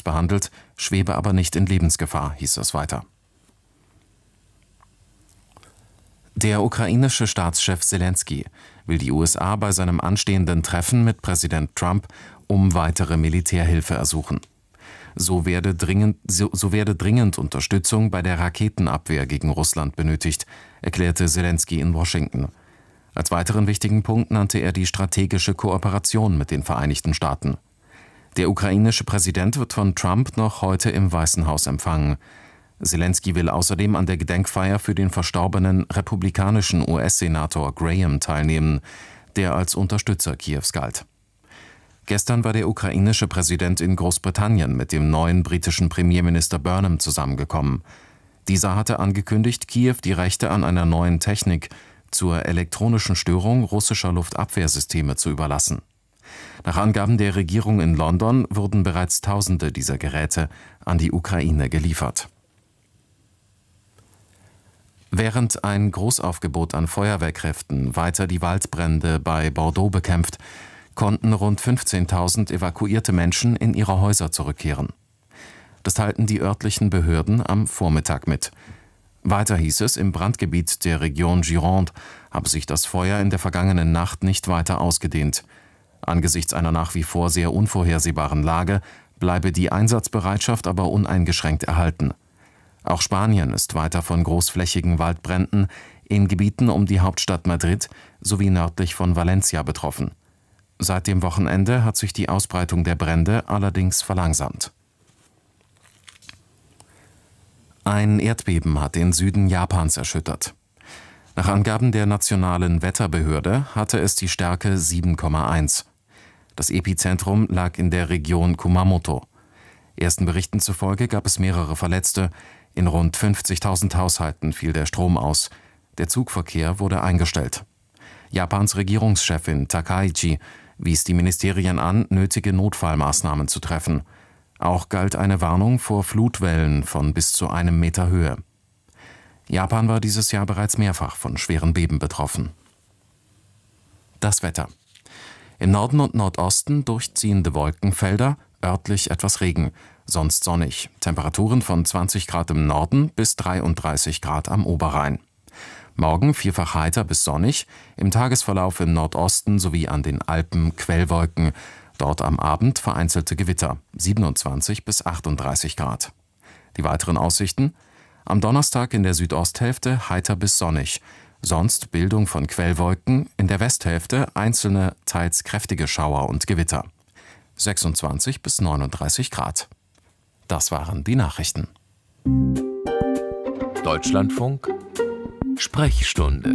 Krankenhaus behandelt, schwebe aber nicht in Lebensgefahr, hieß es weiter. Der ukrainische Staatschef Selenskyj will die USA bei seinem anstehenden Treffen mit Präsident Trump um weitere Militärhilfe ersuchen. So werde dringend Unterstützung bei der Raketenabwehr gegen Russland benötigt, erklärte Selenskyj in Washington. Als weiteren wichtigen Punkt nannte er die strategische Kooperation mit den Vereinigten Staaten. Der ukrainische Präsident wird von Trump noch heute im Weißen Haus empfangen. Selenskyj will außerdem an der Gedenkfeier für den verstorbenen republikanischen US-Senator Graham teilnehmen, der als Unterstützer Kiews galt. Gestern war der ukrainische Präsident in Großbritannien mit dem neuen britischen Premierminister Burnham zusammengekommen. Dieser hatte angekündigt, Kiew die Rechte an einer neuen Technik zur elektronischen Störung russischer Luftabwehrsysteme zu überlassen. Nach Angaben der Regierung in London wurden bereits Tausende dieser Geräte an die Ukraine geliefert. Während ein Großaufgebot an Feuerwehrkräften weiter die Waldbrände bei Bordeaux bekämpft, konnten rund 15.000 evakuierte Menschen in ihre Häuser zurückkehren. Das teilten die örtlichen Behörden am Vormittag mit. Weiter hieß es, im Brandgebiet der Region Gironde habe sich das Feuer in der vergangenen Nacht nicht weiter ausgedehnt. Angesichts einer nach wie vor sehr unvorhersehbaren Lage bleibe die Einsatzbereitschaft aber uneingeschränkt erhalten. Auch Spanien ist weiter von großflächigen Waldbränden in Gebieten um die Hauptstadt Madrid sowie nördlich von Valencia betroffen. Seit dem Wochenende hat sich die Ausbreitung der Brände allerdings verlangsamt. Ein Erdbeben hat den Süden Japans erschüttert. Nach Angaben der nationalen Wetterbehörde hatte es die Stärke 7,1. Das Epizentrum lag in der Region Kumamoto. Ersten Berichten zufolge gab es mehrere Verletzte. In rund 50.000 Haushalten fiel der Strom aus. Der Zugverkehr wurde eingestellt. Japans Regierungschefin Takaichi wies die Ministerien an, nötige Notfallmaßnahmen zu treffen. Auch galt eine Warnung vor Flutwellen von bis zu 1 Meter Höhe. Japan war dieses Jahr bereits mehrfach von schweren Beben betroffen. Das Wetter. Im Norden und Nordosten durchziehende Wolkenfelder, örtlich etwas Regen, sonst sonnig. Temperaturen von 20 Grad im Norden bis 33 Grad am Oberrhein. Morgen vielfach heiter bis sonnig, im Tagesverlauf im Nordosten sowie an den Alpen Quellwolken. Dort am Abend vereinzelte Gewitter, 27 bis 38 Grad. Die weiteren Aussichten: Am Donnerstag in der Südosthälfte heiter bis sonnig. Sonst Bildung von Quellwolken, in der Westhälfte einzelne, teils kräftige Schauer und Gewitter. 26 bis 39 Grad. Das waren die Nachrichten. Deutschlandfunk Sprechstunde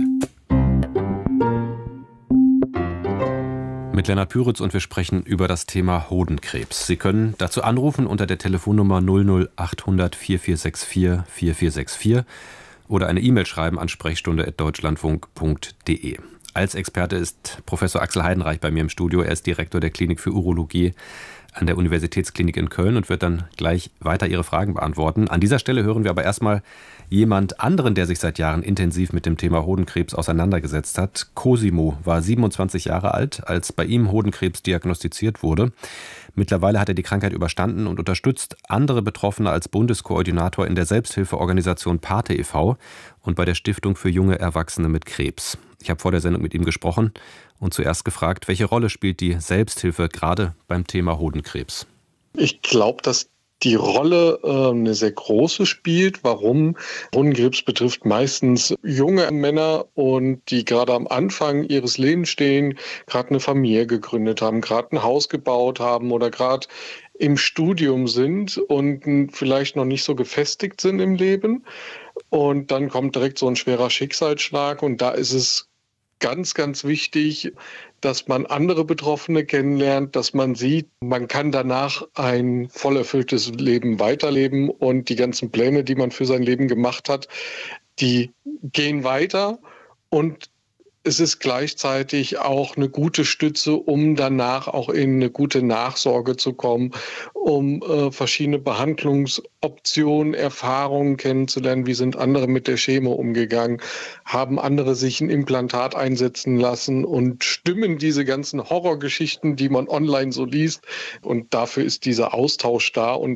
mit Lennart Püritz, und wir sprechen über das Thema Hodenkrebs. Sie können dazu anrufen unter der Telefonnummer 00800 4464 4464 oder eine E-Mail schreiben an sprechstunde@deutschlandfunk.de. Als Experte ist Professor Axel Heidenreich bei mir im Studio. Er ist Direktor der Klinik für Urologie an der Universitätsklinik in Köln und wird dann gleich weiter Ihre Fragen beantworten. An dieser Stelle hören wir aber erstmal jemand anderen, der sich seit Jahren intensiv mit dem Thema Hodenkrebs auseinandergesetzt hat. Cosimo war 27 Jahre alt, als bei ihm Hodenkrebs diagnostiziert wurde. Mittlerweile hat er die Krankheit überstanden und unterstützt andere Betroffene als Bundeskoordinator in der Selbsthilfeorganisation Pate e.V. und bei der Stiftung für junge Erwachsene mit Krebs. Ich habe vor der Sendung mit ihm gesprochen und zuerst gefragt, welche Rolle spielt die Selbsthilfe gerade beim Thema Hodenkrebs? Ich glaube, dass die Rolle eine sehr große spielt. Warum? Hodenkrebs betrifft meistens junge Männer, und die gerade am Anfang ihres Lebens stehen, gerade eine Familie gegründet haben, gerade ein Haus gebaut haben oder gerade im Studium sind und vielleicht noch nicht so gefestigt sind im Leben. Und dann kommt direkt so ein schwerer Schicksalsschlag, und da ist es ganz, ganz wichtig, dass man andere Betroffene kennenlernt, dass man sieht, man kann danach ein voll erfülltes Leben weiterleben, und die ganzen Pläne, die man für sein Leben gemacht hat, die gehen weiter, und es ist gleichzeitig auch eine gute Stütze, um danach auch in eine gute Nachsorge zu kommen, um verschiedene Behandlungsoptionen, Erfahrungen kennenzulernen. Wie sind andere mit der Chemo umgegangen? Haben andere sich ein Implantat einsetzen lassen? Und stimmen diese ganzen Horrorgeschichten, die man online so liest? Und dafür ist dieser Austausch da. Und